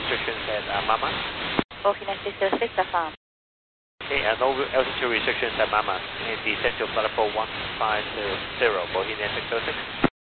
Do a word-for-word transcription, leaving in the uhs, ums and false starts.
restrictions at uh, Mama. Bohina six zero six, affirm. Okay, uh, no altitude restrictions at Mama. And descend to flight level one five zero, Bohina six zero six.